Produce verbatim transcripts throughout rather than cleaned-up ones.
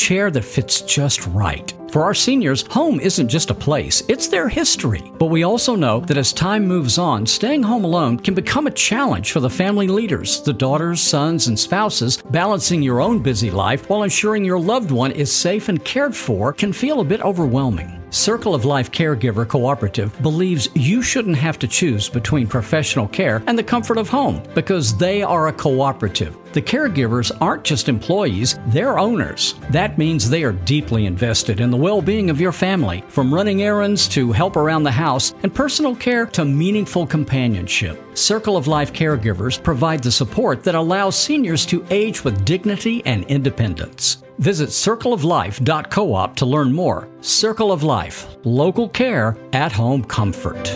chair that fits just right. For our seniors, home isn't just a place, it's their history. But we also know that as time moves on, staying home alone can become a challenge for the family leaders, the daughters, sons, and spouses. Balancing your own busy life while ensuring your loved one is safe and cared for can feel a bit overwhelming. Circle of Life Caregiver Cooperative believes you shouldn't have to choose between professional care and the comfort of home because they are a cooperative. The caregivers aren't just employees, they're owners. That means they are deeply invested in the well-being of your family, from running errands to help around the house and personal care to meaningful companionship. Circle of Life Caregivers provide the support that allows seniors to age with dignity and independence. Visit circle of life dot coop to learn more. Circle of Life, local care, at-home comfort.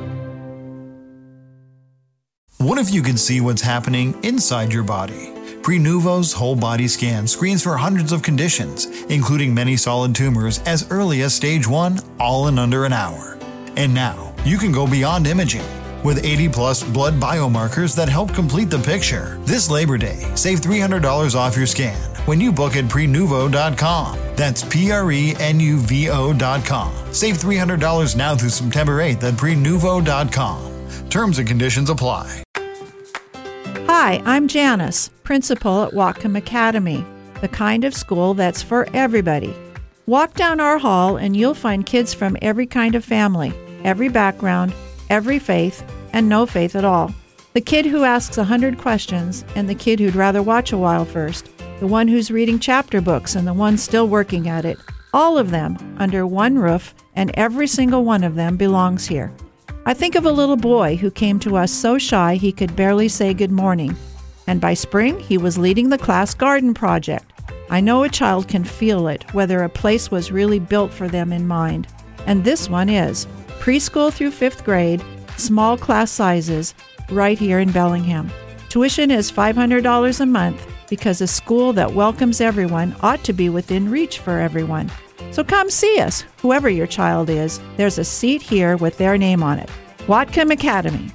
What if you could see what's happening inside your body? Prenuvo's whole body scan screens for hundreds of conditions, including many solid tumors as early as stage one, all in under an hour. And now, you can go beyond imaging. With eighty plus blood biomarkers that help complete the picture. This Labor Day, save three hundred dollars off your scan when you book at prenuvo dot com. That's P R E N U V O dot com. Save three hundred dollars now through September eighth at prenuvo dot com. Terms and conditions apply. Hi, I'm Janice, principal at Whatcom Academy, the kind of school that's for everybody. Walk down our hall and you'll find kids from every kind of family, every background, every faith, and no faith at all. The kid who asks a hundred questions and the kid who'd rather watch a while first. The one who's reading chapter books and the one still working at it. All of them under one roof, and every single one of them belongs here. I think of a little boy who came to us so shy he could barely say good morning. And by spring, he was leading the class garden project. I know a child can feel it, whether a place was really built for them in mind. And this one is. Preschool through fifth grade, small class sizes, right here in Bellingham. Tuition is five hundred dollars a month because a school that welcomes everyone ought to be within reach for everyone. So come see us, whoever your child is. There's a seat here with their name on it. Whatcom Academy.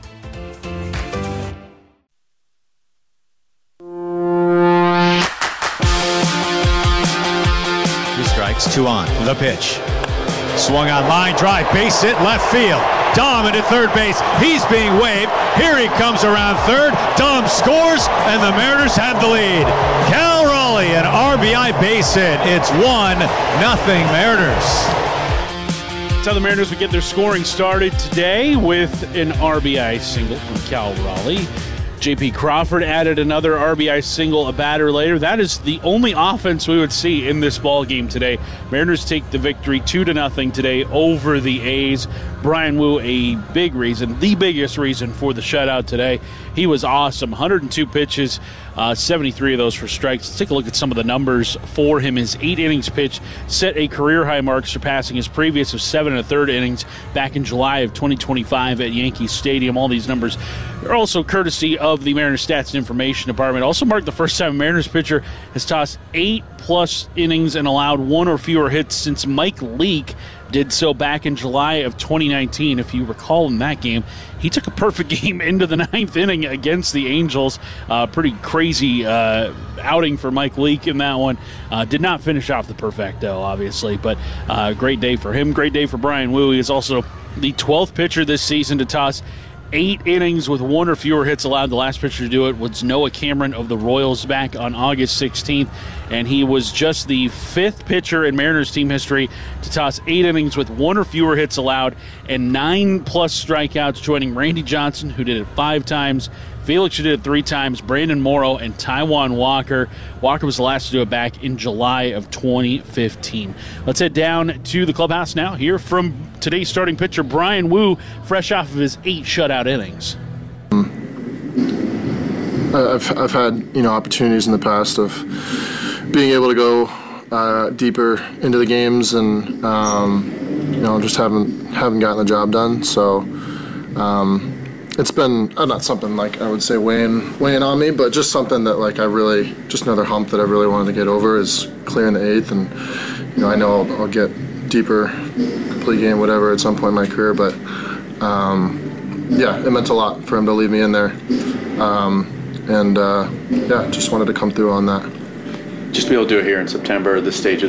Two strikes, two on. The pitch. Swung on line drive, base hit left field. Dom into third base. He's being waved. Here he comes around third. Dom scores, and the Mariners have the lead. Cal Raleigh, an R B I base hit. It's one nothing Mariners. That's how the Mariners would get their scoring started today with an R B I single from Cal Raleigh. J P Crawford added another R B I single a batter later. That is the only offense we would see in this ball game today. Mariners take the victory two to nothing today over the A's. Bryan Woo, a big reason, the biggest reason for the shutout today. He was awesome. one hundred two pitches, uh, seventy-three of those for strikes. Let's take a look at some of the numbers for him. His eight innings pitched set a career-high mark, surpassing his previous of seven and a third innings back in July of twenty twenty-five at Yankee Stadium. All these numbers are also courtesy of the Mariners Stats and Information Department. Also marked the first time a Mariners pitcher has tossed eight-plus innings and allowed one or fewer hits since Mike Leake did so back in July of twenty nineteen. If you recall in that game, he took a perfect game into the ninth inning against the Angels. Uh, pretty crazy uh, outing for Mike Leake in that one. Uh, did not finish off the perfecto, obviously, but uh, great day for him. Great day for Bryan Woo. He is also the twelfth pitcher this season to toss eight innings with one or fewer hits allowed. The last pitcher to do it was Noah Cameron of the Royals back on August sixteenth, and he was just the fifth pitcher in Mariners team history to toss eight innings with one or fewer hits allowed and nine-plus strikeouts, joining Randy Johnson, who did it five times, Felix, who did it three times, Brandon Morrow, and Taijuan Walker. Walker was the last to do it back in July of twenty fifteen. Let's head down to the clubhouse now. Hear from today's starting pitcher, Bryan Woo, fresh off of his eight shutout innings. I've, I've had, you know, opportunities in the past of being able to go uh, deeper into the games, and um, you know, just haven't haven't gotten the job done. So um, it's been uh, not something like I would say weighing weighing on me, but just something that like I really just another hump that I really wanted to get over is clearing the eighth, and you know, I know I'll, I'll get deeper, complete game, whatever, at some point in my career, but um, yeah, it meant a lot for him to leave me in there, um, and uh, yeah, just wanted to come through on that. Just to be able to do it here in September, this stage of